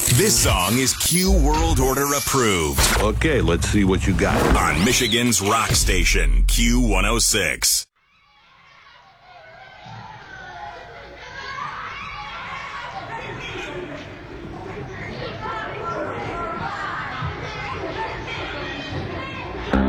This song is Q World Order approved. Okay, let's see what you got. On Michigan's rock station, Q106.